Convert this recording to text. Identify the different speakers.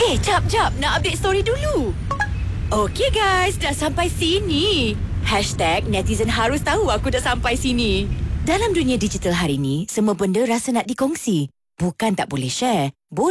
Speaker 1: Jap. Nak update story dulu. Okey guys, dah sampai sini. #netizen harus tahu aku dah sampai sini. Dalam dunia digital hari ni, semua benda rasa nak dikongsi. Bukan tak boleh share.